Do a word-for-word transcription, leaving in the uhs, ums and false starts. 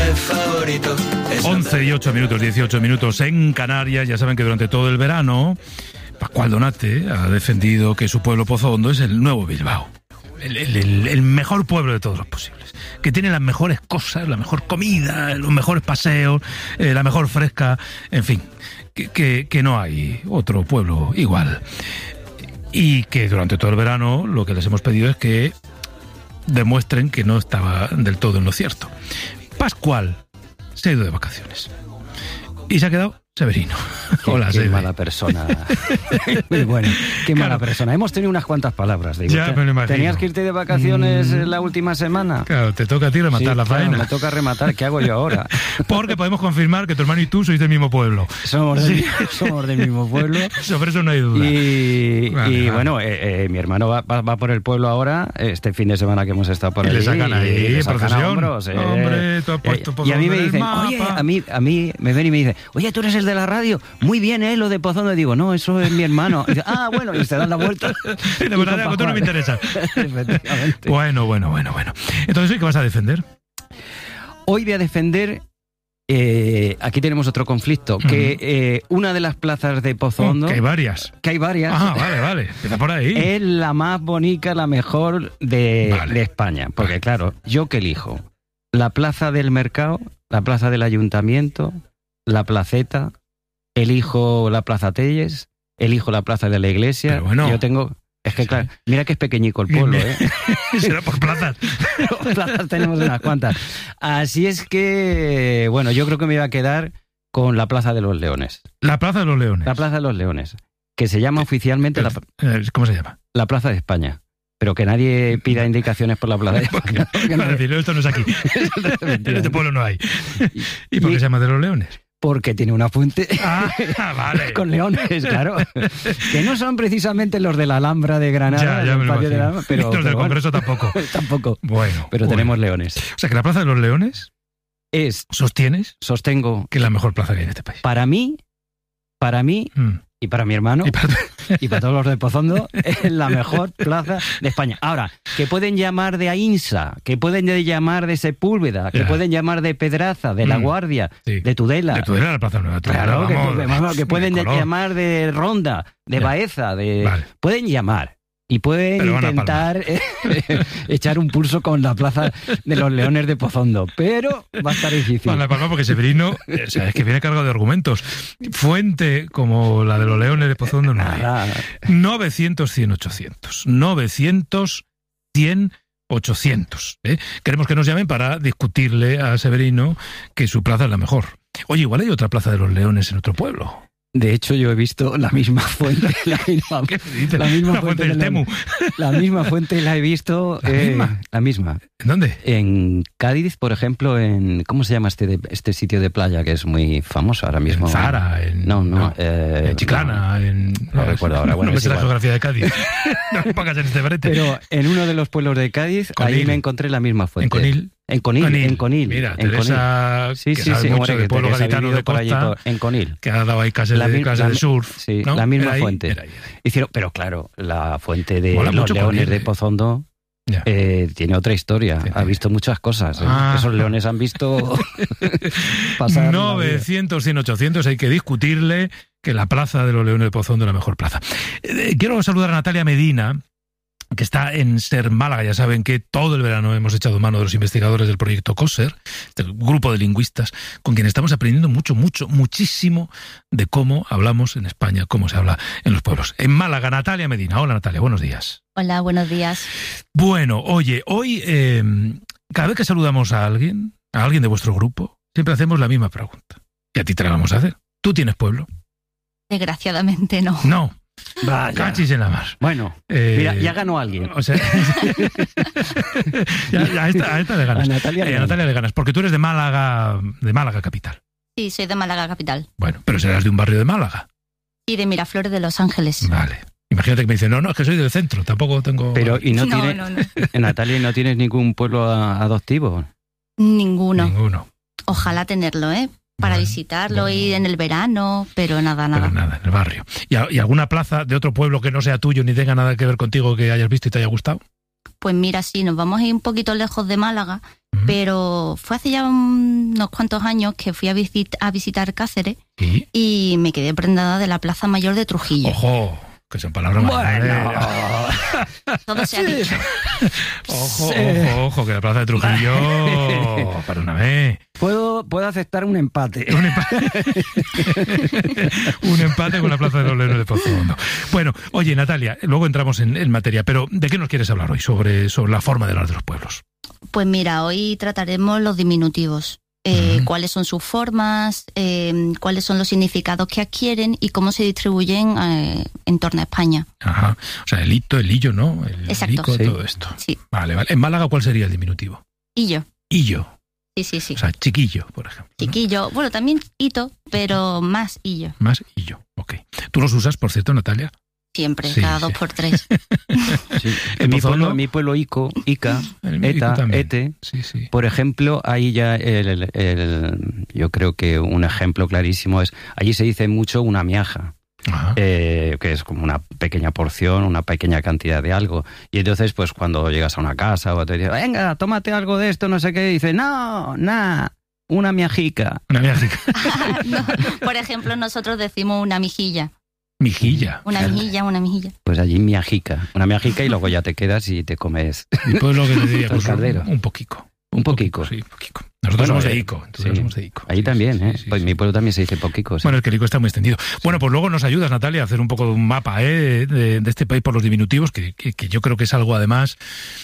favorito. once y ocho minutos, dieciocho minutos en Canarias. Ya saben que durante todo el verano Pascual Donate ha defendido que su pueblo Pozo Hondo es el nuevo Bilbao. El, el, el mejor pueblo de todos los posibles, que tiene las mejores cosas, la mejor comida, los mejores paseos, eh, la mejor fresca, en fin, que, que, que no hay otro pueblo igual. Y que durante todo el verano lo que les hemos pedido es que demuestren que no estaba del todo en lo cierto. Pascual se ha ido de vacaciones y se ha quedado Severino. Qué, Hola, qué Sebe. mala persona. Muy bueno, qué Claro. mala persona. Hemos tenido unas cuantas palabras. Digo, Ya me lo imagino. ¿tenías que irte de vacaciones Mm. la última semana? Claro, te toca a ti rematar Sí, la claro, faena. me toca rematar. ¿Qué hago yo ahora? Porque podemos confirmar que tu hermano y tú sois del mismo pueblo. Somos del, Sí. somos del mismo pueblo. Sobre eso no hay duda. Y, Vale, y vale. bueno, eh, eh, mi hermano va, va, va por el pueblo ahora, este fin de semana que hemos estado por Y ahí. le sacan ahí, y le sacan a procesión. hombros, eh. Hombre, tú has puesto Eh, Pozo Y a mí Hondo me en el dicen, mapa. oye, a mí, a mí me ven y me dicen, oye, tú eres el de la radio, muy bien, ¿eh? Lo de Pozondo. Y digo, no, eso es mi hermano. Y dice, ah, bueno, y se dan la vuelta. De Y verdad, con tú no me Pascual. interesa. Efectivamente. Bueno, bueno, bueno, bueno. Entonces, ¿hoy qué vas a defender? Hoy voy a defender, eh, aquí tenemos otro conflicto, que eh, una de las plazas de Pozo Hondo, Oh, que hay varias. que hay varias, Ah, vale, vale. Empieza por ahí. es la más bonita, la mejor de, Vale. de España. Porque Vale. claro, ¿yo qué elijo? La plaza del mercado, la plaza del ayuntamiento, la placeta, elijo la plaza Telles, elijo la plaza de la iglesia. Pero bueno. Yo tengo... Es que Sí. claro, mira que es pequeñico el pueblo, ¿eh? Será por plazas. Plazas tenemos unas cuantas. Así es que, bueno, yo creo que me iba a quedar con la Plaza de los Leones. La Plaza de los Leones. La Plaza de los Leones, que se llama oficialmente la, Eh, ¿Cómo se llama? la Plaza de España. Pero que nadie pida indicaciones por la Plaza de España. porque Para nadie- decir, esto no es aquí. En este pueblo no hay. ¿Y por qué se llama de los Leones? Porque tiene una fuente Ah, vale. con leones, claro. Que no son precisamente los de la Alhambra de Granada, Ya, ya del me lo patio de la imagino. Alhambra, pero, Los del pero bueno, Congreso tampoco. tampoco. Bueno. Pero bueno. tenemos leones. O sea, que la Plaza de los Leones Es, sostienes sostengo, que es la mejor plaza que hay en este país. para mí, para mí Mm. y para mi hermano, Y para- y para todos los de Pozondo, es la mejor plaza de España. Ahora, que pueden llamar de Ainsa, que pueden llamar de Sepúlveda, que Ya. pueden llamar de Pedraza, de La Mm. Guardia, Sí. de Tudela. De Tudela a la Plaza Nueva. Tudela, Claro, que, vamos, pu- vamos, que pueden de color. llamar de Ronda, de Ya. Baeza, de Vale. pueden llamar. Y pueden Pero van a intentar eh, echar un pulso con la plaza de los Leones de Pozondo. Pero va a estar difícil. Van la palma porque Severino, eh, o sea, es que viene cargado de argumentos. Fuente como la de los Leones de Pozondo no hay. Nada. novecientos, cien, ochocientos. novecientos, cien, ochocientos. ¿eh? Queremos que nos llamen para discutirle a Severino que su plaza es la mejor. Oye, igual hay otra Plaza de los Leones en otro pueblo. De hecho, yo he visto la misma fuente, la misma, ¿Qué dices? la misma La fuente del de la- Temu. La misma fuente la he visto. ¿La eh, misma? La misma. ¿En dónde? En Cádiz, por ejemplo, en ¿cómo se llama este de- este sitio de playa que es muy famoso ahora mismo? En Zara, en, No, no. eh, en Chiclana, en... no recuerdo ahora, bueno, no me es sé la igual. geografía de Cádiz. No me pongas en este brete. Pero en uno de los pueblos de Cádiz, Conil. ahí me encontré la misma fuente. En Conil. En Conil, Conil. en Conil. Mira, en Teresa, Sí, que sí, sabe sí, mucho hombre, del que pueblo Teresa ha gaditano vivido de por allí, costa, por- en Conil. que ha dado ahí clases La de, mi- clases la de mi- surf. Sí, ¿no? la misma Era ahí, fuente. era ahí, era ahí. Hicieron, pero claro, la fuente de Mola los mucho Leones Conil, de eh. Pozondo Ya. eh, tiene otra historia. Sí, Ha sí. visto muchas cosas. ¿eh? Ah. Esos leones han visto pasar. la vida. novecientos, cien, ochocientos, hay que discutirle que la Plaza de los Leones de Pozondo es la mejor plaza. Eh, quiero saludar a Natalia Medina, que está en Ser Málaga. Ya saben que todo el verano hemos echado mano de los investigadores del proyecto COSER, del grupo de lingüistas, con quien estamos aprendiendo mucho, mucho, muchísimo de cómo hablamos en España, cómo se habla en los pueblos. En Málaga, Natalia Medina. Hola, Natalia, buenos días. Hola, buenos días. Bueno, oye, hoy, eh, cada vez que saludamos a alguien, a alguien de vuestro grupo, siempre hacemos la misma pregunta. Y a ti te la vamos a hacer. ¿Tú tienes pueblo? Desgraciadamente no. No. Vaya. Cachis en la mar. Bueno, Eh, mira, ya ganó alguien. O sea, ya, ya a, esta, a esta le ganas. A Natalia le Eh, a ganas. Natalia le ganas, porque tú eres de Málaga, de Málaga capital. Sí, soy de Málaga capital. Bueno, pero serás de un barrio de Málaga. Y de Miraflores de Los Ángeles. Vale. Imagínate que me dicen, no, no, es que soy del centro, tampoco tengo... Pero, y no, no, tiene, no, no. Natalia, ¿no tienes ningún pueblo a- adoptivo? Ninguno. Ninguno. Ojalá tenerlo, ¿eh? Para Bueno, visitarlo, bueno. ir en el verano, pero nada, nada. Pero nada, en el barrio. ¿Y, a- y alguna plaza de otro pueblo que no sea tuyo ni tenga nada que ver contigo que hayas visto y te haya gustado? Pues mira, sí, nos vamos a ir un poquito lejos de Málaga, Mm. pero fue hace ya un- unos cuantos años que fui a, visit- a visitar Cáceres ¿Y? y me quedé prendada de la Plaza Mayor de Trujillo. Ojo, que son palabras mayores. Todo se ha dicho. Ojo, Sí. ojo, ojo, que la plaza de Trujillo, para una vez. Puedo, puedo aceptar un empate. Un empate. Un empate con la plaza de los Leones de Pozondo. Bueno, oye, Natalia, luego entramos en, en materia, pero ¿de qué nos quieres hablar hoy sobre, sobre la forma de hablar de los pueblos? Pues mira, hoy trataremos los diminutivos. Eh, Ujú. Cuáles son sus formas, eh, cuáles son los significados que adquieren y cómo se distribuyen eh, en torno a España. Ajá. O sea, el hito, el hillo, ¿no? El Exacto. lico, Sí. todo esto. Sí, Vale, vale. En Málaga, ¿cuál sería el diminutivo? y yo. Hillo. Sí, sí, sí. O sea, chiquillo, por ejemplo. ¿no? Chiquillo, bueno, también hito, pero más hillo. Más hillo. Ok. ¿Tú los usas, por cierto, Natalia? Siempre, Sí, cada sí. dos por tres. Sí. ¿En En mi Pozondo? pueblo, mi pueblo Ico, Ica, El mítico Eta, también. Ete, Sí, sí. por ejemplo, ahí ya el, el- el- yo creo que un ejemplo clarísimo es, allí se dice mucho una miaja, Ajá. eh, que es como una pequeña porción, una pequeña cantidad de algo. Y entonces, pues cuando llegas a una casa o te dicen, venga, tómate algo de esto, no sé qué, y dice, no, nada, una miajica. Una miajica. No, por ejemplo, nosotros decimos una mijilla. Mijilla. Una mijilla, una mijilla. Pues allí miajica, una miajica y luego ya te quedas y te comes Mi pueblo que te diría, El pues, un, caldero. un poquico. un poquico. Sí, un poquico. Nosotros Bueno, somos de eh, Ico. Nosotros sí. somos de Ico. Ahí Sí, también, sí, ¿eh? sí, Pues sí. mi pueblo también se dice poquico. sí. Bueno, el que el Ico está muy extendido. Bueno, pues luego nos ayudas, Natalia, a hacer un poco de un mapa ¿eh? de, de este país por los diminutivos, que, que, que yo creo que es algo, además,